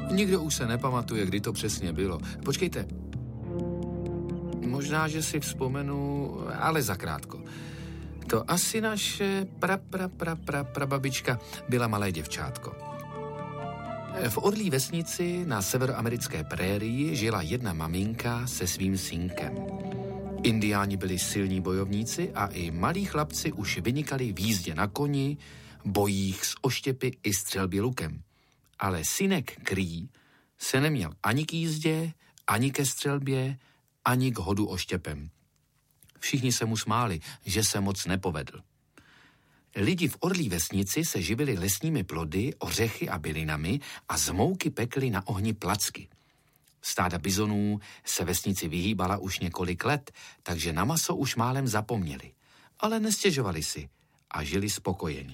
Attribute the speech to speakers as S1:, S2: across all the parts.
S1: Nikdo už se nepamatuje, kdy to přesně bylo. Počkejte. Možná, že si vzpomenu, ale zakrátko. To asi naše prababička byla malé děvčátko. V Orlí vesnici na severoamerické prérii žila jedna maminka se svým synkem. Indiáni byli silní bojovníci a i malí chlapci už vynikali v jízdě na koni, bojích s oštěpy i střelbě lukem. Ale synek Cree se neměl ani k jízdě, ani ke střelbě, ani k hodu oštěpem. Všichni se mu smáli, že se moc nepovedl. Lidi v Orlí vesnici se živili lesními plody, ořechy a bylinami a z mouky pekli na ohni placky. Stáda bizonů se vesnici vyhýbala už několik let, takže na maso už málem zapomněli. Ale nestěžovali si a žili spokojeně.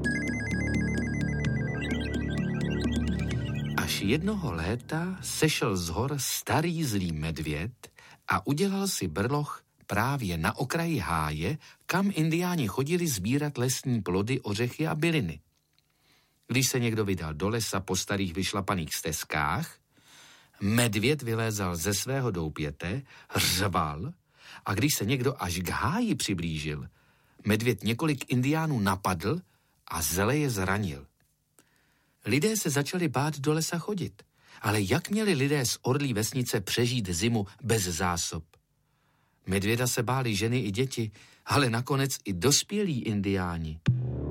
S1: Až jednoho léta sešel z hor starý zlý medvěd a udělal si brloh právě na okraji háje, kam indiáni chodili sbírat lesní plody, ořechy a byliny. Když se někdo vydal do lesa po starých vyšlapaných stezkách, medvěd vylézal ze svého doupěte, řval a když se někdo až k háji přiblížil, medvěd několik indiánů napadl a zle je zranil. Lidé se začali bát do lesa chodit, ale jak měli lidé z Orlí vesnice přežít zimu bez zásob? Medvěda se báli ženy i děti, ale nakonec i dospělí indiáni.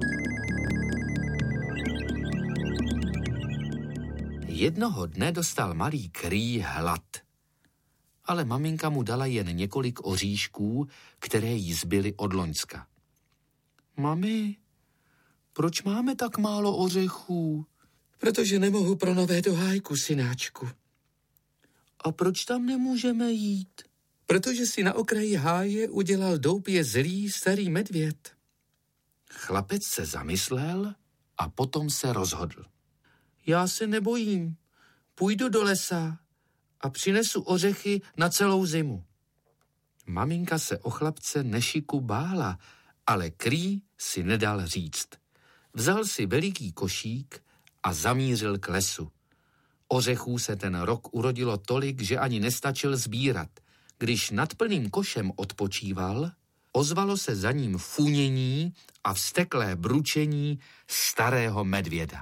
S1: Jednoho dne dostal malý Cree hlad, ale maminka mu dala jen několik oříšků, které jí zbyly od loňska. Mami, proč máme tak málo ořechů? Protože nemohu pro nové do hájku, synáčku. A proč tam nemůžeme jít? Protože si na okraji háje udělal doupě zlý starý medvěd. Chlapec se zamyslel a potom se rozhodl. Já se nebojím, půjdu do lesa a přinesu ořechy na celou zimu. Maminka se o chlapce nešiku bála, ale Cree si nedal říct. Vzal si veliký košík a zamířil k lesu. Ořechů se ten rok urodilo tolik, že ani nestačil sbírat. Když nad plným košem odpočíval, ozvalo se za ním funění a vzteklé bručení starého medvěda.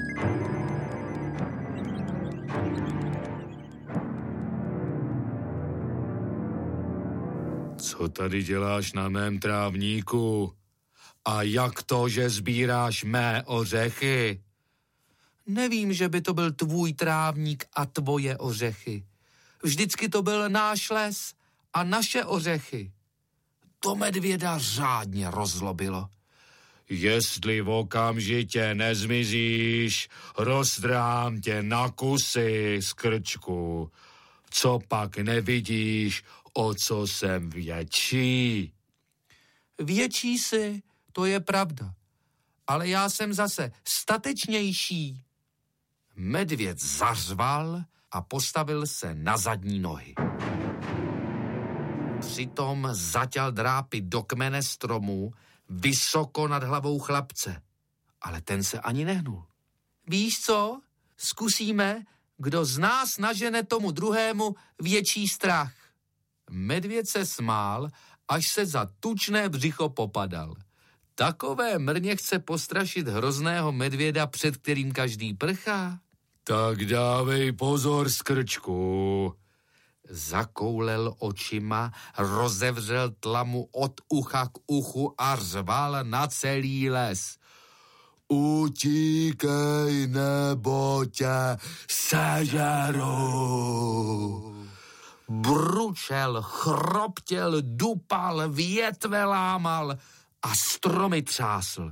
S1: Co tady děláš na mém trávníku? A jak to, že sbíráš mé ořechy? Nevím, že by to byl tvůj trávník a tvoje ořechy. Vždycky to byl náš les a naše ořechy. To medvěda řádně rozlobilo. Jestli okamžitě nezmizíš, rozdrám tě na kusy, skrčku. Co pak nevidíš, o co jsem větší? Větší jsi, to je pravda. Ale já jsem zase statečnější. Medvěd zařval a postavil se na zadní nohy. Přitom zaťal drápy do kmene stromu vysoko nad hlavou chlapce. Ale ten se ani nehnul. Víš co? Zkusíme, kdo z nás nažene tomu druhému větší strach. Medvěd se smál, až se za tučné břicho popadal. Takové mrně chce postrašit hrozného medvěda, před kterým každý prchá? Tak dávej pozor, skrčku. Zakoulel očima, rozevřel tlamu od ucha k uchu a řval na celý les. Utíkej, nebo tě sežeru. Bručel, chroptěl, dupal, větve lámal a stromy třásl.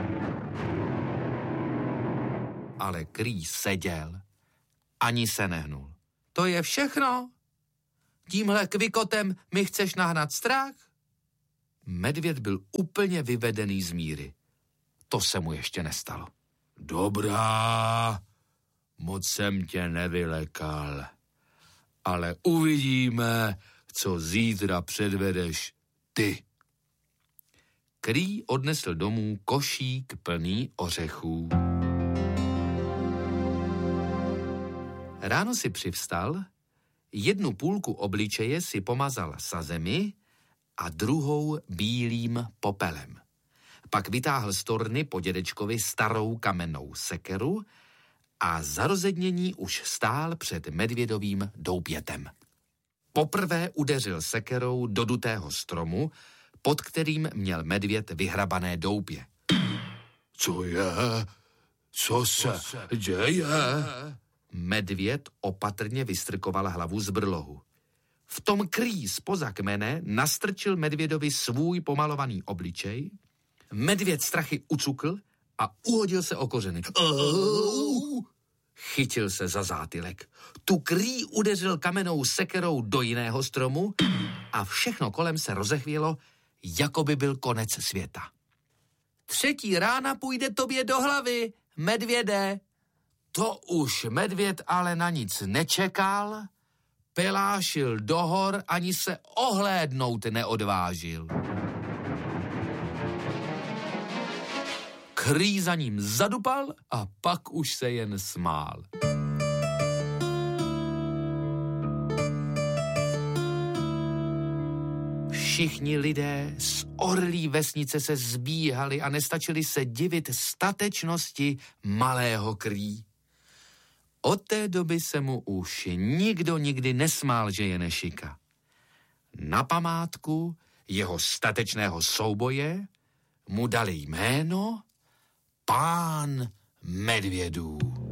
S1: Ale Cree seděl, ani se nehnul. To je všechno? Tímhle kvikotem mi chceš nahnat strach? Medvěd byl úplně vyvedený z míry. To se mu ještě nestalo. Dobrá, moc jsem tě nevylekal. Ale uvidíme, co zítra předvedeš ty. Cree odnesl domů košík plný ořechů. Ráno si přivstal, jednu půlku obličeje si pomazal sazemi a druhou bílým popelem. Pak vytáhl z torny po dědečkovi starou kamennou sekeru a za rozednění už stál před medvědovým doupětem. Poprvé udeřil sekerou do dutého stromu, pod kterým měl medvěd vyhrabané doupě.
S2: Co je? Co se děje?
S1: Medvěd opatrně vystrkoval hlavu z brlohu. V tom krý zpoza kmene nastrčil medvědovi svůj pomalovaný obličej. Medvěd strachy ucukl a uhodil se o kořeny. Chytil se za zátylek. Tu krý udeřil kamennou sekerou do jiného stromu a všechno kolem se rozechvělo, jako by byl konec světa. 3. rána půjde tobě do hlavy, medvěde. To už medvěd ale na nic nečekal, pelášil do hor, ani se ohlédnout neodvážil. Krý za ním zadupal a pak už se jen smál. Všichni lidé z orlí vesnice se zbíhali a nestačili se divit statečnosti malého Krý. Od té doby se mu už nikdo nikdy nesmál, že je nešika. Na památku jeho statečného souboje mu dali jméno Pán medvědů.